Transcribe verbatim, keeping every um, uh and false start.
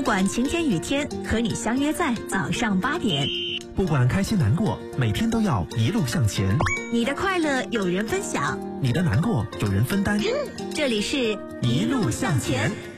管晴天雨天，和你相约在早上八点。 不管开心难过，每天都要一路向前。 你的快乐有人分享， 你的难过有人分担。 这里是一路向前。